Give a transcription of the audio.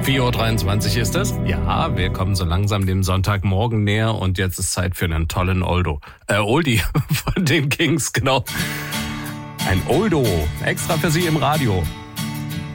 4:23 Uhr ist es. Ja, wir kommen so langsam dem Sonntagmorgen näher und jetzt ist Zeit für einen tollen Oldie von den Kings, genau. Ein Oldo, extra für Sie im Radio.